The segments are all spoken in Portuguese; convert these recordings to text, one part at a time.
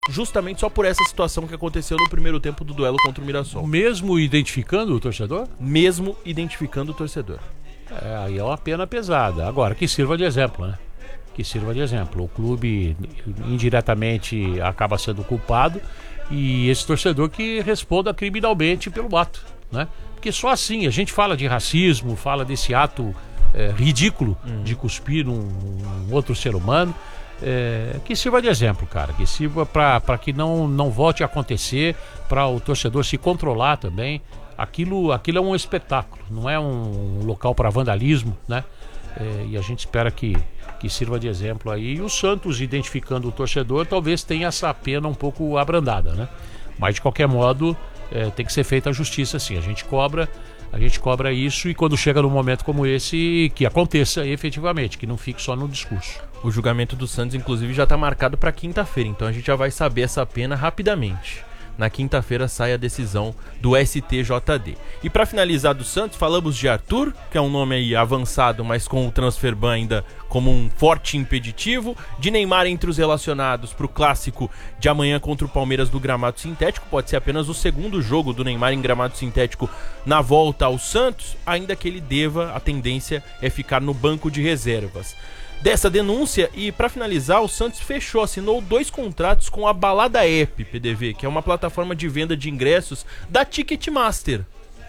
justamente só por essa situação que aconteceu no primeiro tempo do duelo contra o Mirassol. Mesmo identificando o torcedor? Mesmo identificando o torcedor. Aí é uma pena pesada. Agora, que sirva de exemplo, né? Que sirva de exemplo. O clube indiretamente acaba sendo culpado e esse torcedor que responda criminalmente pelo ato, né? Porque só assim, a gente fala de racismo, fala desse ato ridículo de cuspir num outro ser humano. Que sirva de exemplo, cara, que sirva para que não volte a acontecer, para o torcedor se controlar também. Aquilo é um espetáculo, não é um local para vandalismo, né? E a gente espera que sirva de exemplo aí. E o Santos, identificando o torcedor, talvez tenha essa pena um pouco abrandada, né? Mas de qualquer modo, tem que ser feita a justiça, sim. A gente cobra isso, e quando chega num momento como esse, que aconteça efetivamente, que não fique só no discurso. O julgamento do Santos, inclusive, já está marcado para quinta-feira, então a gente já vai saber essa pena rapidamente. Na quinta-feira sai a decisão do STJD. E para finalizar do Santos, falamos de Arthur, que é um nome aí avançado, mas com o transfer ban ainda como um forte impeditivo. De Neymar entre os relacionados para o clássico de amanhã contra o Palmeiras do gramado sintético. Pode ser apenas o segundo jogo do Neymar em gramado sintético na volta ao Santos, ainda que ele deva, a tendência é ficar no banco de reservas. Dessa denúncia, e para finalizar, o Santos assinou 2 contratos com a Balada App, PDV, que é uma plataforma de venda de ingressos da Ticketmaster.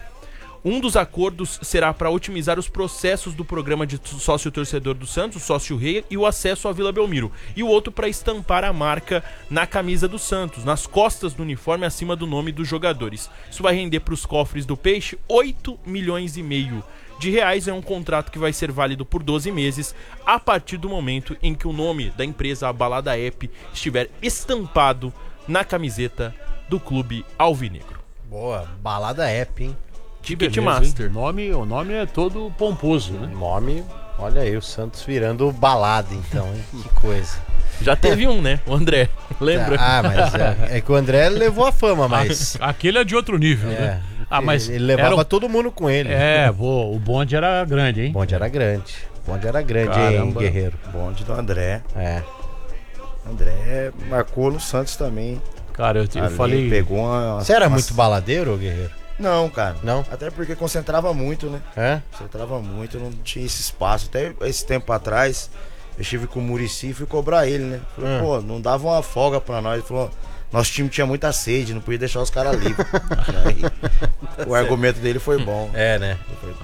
Um dos acordos será para otimizar os processos do programa de sócio-torcedor do Santos, o Sócio Rei, e o acesso à Vila Belmiro. E o outro para estampar a marca na camisa do Santos, nas costas do uniforme, acima do nome dos jogadores. Isso vai render para os cofres do Peixe 8,5 milhões de reais. É um contrato que vai ser válido por 12 meses, a partir do momento em que o nome da empresa, a Balada App, estiver estampado na camiseta do clube alvinegro. Boa, Balada App, hein? Ticketmaster. O nome é todo pomposo, né? Nome, olha aí, o Santos virando balada, então, hein? Que coisa. Já teve um, né? O André, lembra? Mas é que o André levou a fama, mas... Aquele é de outro nível, né? Mas ele levava todo mundo com ele. O bonde era grande, hein? O bonde era grande. Hein, Guerreiro? Bonde do André. André marcou no Santos também. Cara, eu falei... Pegou uma... Você era muito baladeiro, Guerreiro? Não, cara. Não? Até porque concentrava muito, né? Concentrava muito, não tinha esse espaço. Até esse tempo atrás, eu estive com o Muricy e fui cobrar ele, né? Falei, pô, não dava uma folga pra nós. Ele falou, nosso time tinha muita sede, não podia deixar os caras livres. O argumento dele foi bom. Né?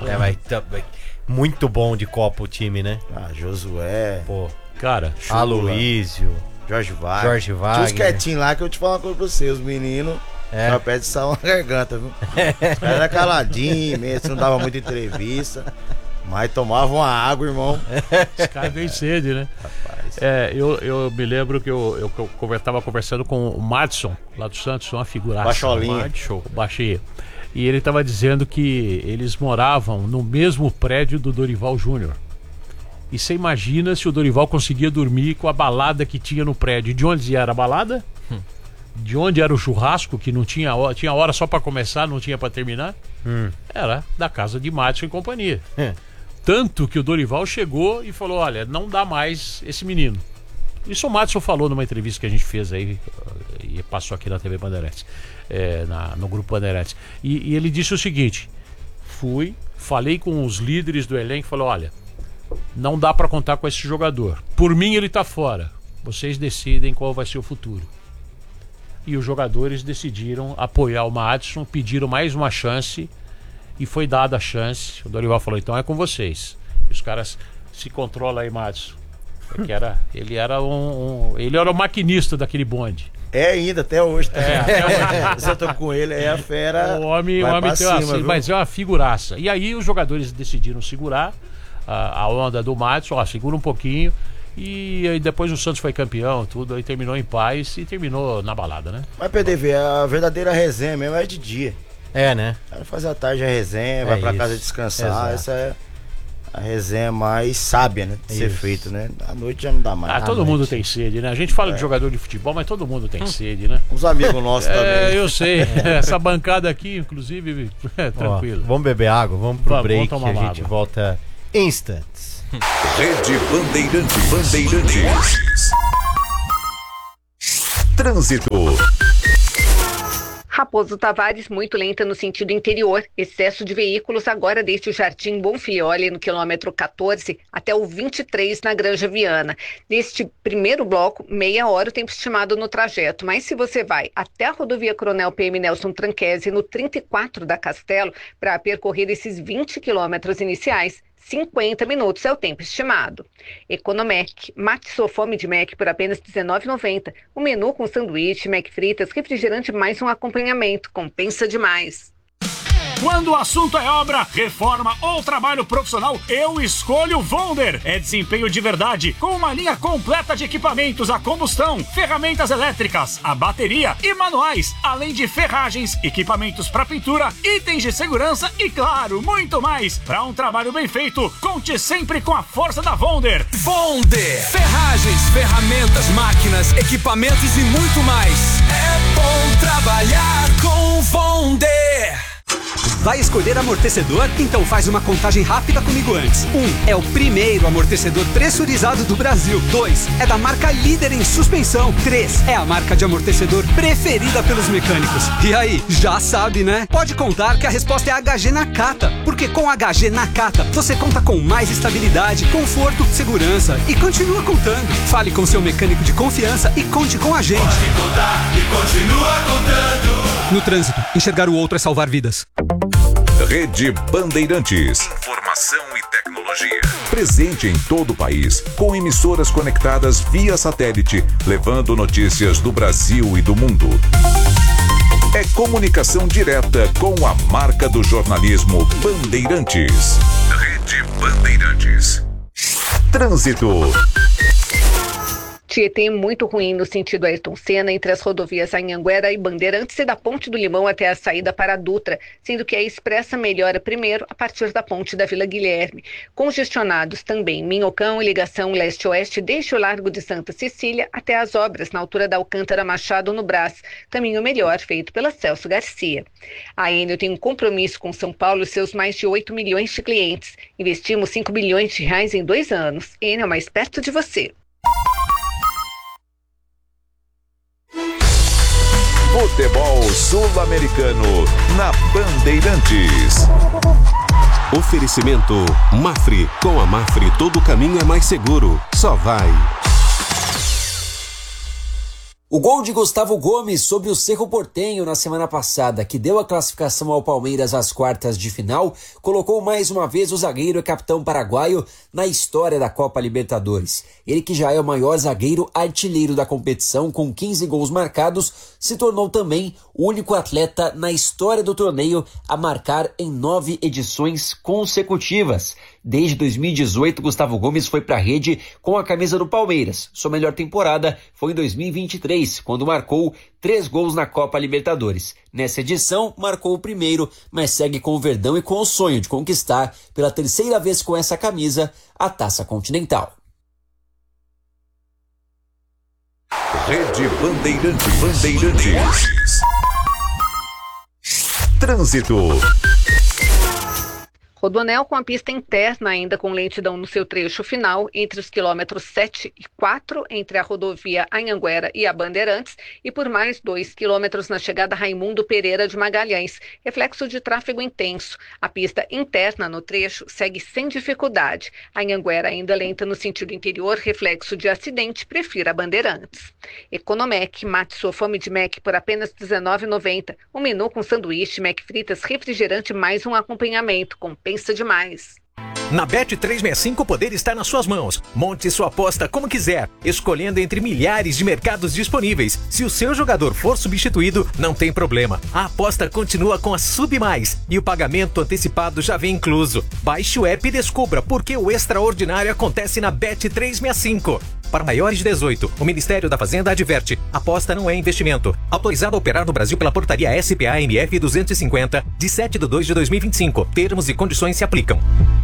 Muito bom de Copa o time, né? Josué. Pô, cara, Aloísio, Jorge Wagner. Tinha uns quietinhos lá que eu te falo uma coisa pra você, os meninos. Só pede sal na garganta, viu? Os caras eram caladinhos mesmo, não dava muita entrevista. Mas tomavam uma água, irmão. Os caras têm sede, né? Rapaz. Eu me lembro que eu estava conversando com o Madison, lá do Santos, uma figuraça. Baixolinha. Baixinha. E ele estava dizendo que eles moravam no mesmo prédio do Dorival Júnior. E você imagina se o Dorival conseguia dormir com a balada que tinha no prédio. De onde era a balada? De onde era o churrasco, que não tinha hora só para começar, não tinha para terminar? Era da casa de Madison e companhia. Tanto que o Dorival chegou e falou, olha, não dá mais esse menino. Isso o Madison falou numa entrevista que a gente fez aí, e passou aqui na TV Bandeirantes, no Grupo Bandeirantes. E ele disse o seguinte, falei com os líderes do elenco e falei, olha, não dá para contar com esse jogador. Por mim ele tá fora. Vocês decidem qual vai ser o futuro. E os jogadores decidiram apoiar o Madison, pediram mais uma chance e foi dada a chance. O Dorival falou, então é com vocês. E os caras se controlam aí, Madison. Ele era o maquinista daquele bonde. Ainda, até hoje. Até hoje. Se eu tô com ele, a fera. O homem tem mas é uma figuraça. E aí os jogadores decidiram segurar a onda do Madison, segura um pouquinho. E aí depois o Santos foi campeão, tudo, aí terminou em paz e terminou na balada, né? Mas PDV, a verdadeira resenha mesmo é de dia. Né? O cara faz a tarde a resenha, vai pra casa descansar. Exato. Essa é a resenha mais sábia, né? De ser feito, né? À noite já não dá mais. Todo mundo tem sede, né? A gente fala de jogador de futebol, mas todo mundo tem sede, né? Uns amigos nossos também. Eu sei. Essa bancada aqui, inclusive, tranquilo. Vamos beber água, vamos pro break, vamos tomar que a gente volta instantes. Rede Bandeirantes. Trânsito. Raposo Tavares, muito lenta no sentido interior. Excesso de veículos agora desde o Jardim Bonfiglioli, no quilômetro 14, até o 23 na Granja Viana. Neste primeiro bloco, meia hora o tempo estimado no trajeto. Mas se você vai até a rodovia Coronel PM Nelson Tranquese, no 34 da Castelo, para percorrer esses 20 quilômetros iniciais, 50 minutos é o tempo estimado. Economec, mate sua fome de Mac por apenas R$19,90. O menu com sanduíche, Mac fritas, refrigerante mais um acompanhamento. Compensa demais. Quando o assunto é obra, reforma ou trabalho profissional, eu escolho Vonder. É desempenho de verdade, com uma linha completa de equipamentos a combustão, ferramentas elétricas, a bateria e manuais, além de ferragens, equipamentos para pintura, itens de segurança e, claro, muito mais. Para um trabalho bem feito, conte sempre com a força da Vonder. Vonder! Ferragens, ferramentas, máquinas, equipamentos e muito mais. É bom trabalhar com Vonder! Vai escolher amortecedor? Então faz uma contagem rápida comigo antes. 1. É o primeiro amortecedor pressurizado do Brasil. 2. É da marca líder em suspensão. 3. É a marca de amortecedor preferida pelos mecânicos. E aí, já sabe, né? Pode contar que a resposta é HG Nakata. Porque com HG Nakata, você conta com mais estabilidade, conforto, segurança e continua contando. Fale com seu mecânico de confiança e conte com a gente. Pode contar e continua contando. No trânsito, enxergar o outro é salvar vidas. Rede Bandeirantes. Informação e tecnologia. Presente em todo o país, com emissoras conectadas via satélite, levando notícias do Brasil e do mundo. É comunicação direta com a marca do jornalismo Bandeirantes. Rede Bandeirantes. Trânsito. Tietê muito ruim no sentido Ayrton Senna, entre as rodovias Anhanguera e Bandeirantes e da Ponte do Limão até a saída para a Dutra, sendo que a Expressa melhora primeiro a partir da Ponte da Vila Guilherme. Congestionados também Minhocão e ligação leste-oeste desde o Largo de Santa Cecília até as obras na altura da Alcântara Machado no Brás, caminho melhor feito pela Celso Garcia. A Enel tem um compromisso com São Paulo e seus mais de 8 milhões de clientes. Investimos 5 bilhões de reais em 2 anos. Enel mais perto de você. Futebol Sul-Americano na Bandeirantes. Oferecimento Mafre. Com a Mafre todo caminho é mais seguro. Só vai. O gol de Gustavo Gomes sobre o Cerro Porteño na semana passada, que deu a classificação ao Palmeiras às quartas de final, colocou mais uma vez o zagueiro e capitão paraguaio na história da Copa Libertadores. Ele, que já é o maior zagueiro artilheiro da competição, com 15 gols marcados, se tornou também o único atleta na história do torneio a marcar em 9 edições consecutivas. Desde 2018, Gustavo Gomes foi para a rede com a camisa do Palmeiras. Sua melhor temporada foi em 2023, quando marcou 3 gols na Copa Libertadores. Nessa edição, marcou o primeiro, mas segue com o Verdão e com o sonho de conquistar, pela 3ª vez com essa camisa, a Taça Continental. Rede Bandeirantes. Trânsito. Rodoanel com a pista interna ainda com lentidão no seu trecho final, entre os quilômetros 7 e 4, entre a rodovia Anhanguera e a Bandeirantes, e por mais 2 quilômetros na chegada Raimundo Pereira de Magalhães, reflexo de tráfego intenso. A pista interna no trecho segue sem dificuldade. A Anhanguera ainda lenta no sentido interior, reflexo de acidente, prefira a Bandeirantes. Economec, mate sua fome de Mac por apenas R$19,90. Um menu com sanduíche, Mac fritas, refrigerante mais um acompanhamento. Compensa demais. Na Bet365 o poder está nas suas mãos. Monte sua aposta como quiser, escolhendo entre milhares de mercados disponíveis. Se o seu jogador for substituído, não tem problema. A aposta continua com a Sub Mais e o pagamento antecipado já vem incluso. Baixe o app e descubra por que o extraordinário acontece na Bet365. Para maiores de 18, o Ministério da Fazenda adverte: aposta não é investimento. Autorizado a operar no Brasil pela portaria SPA-MF 250, de 7/2/2025. Termos e condições se aplicam.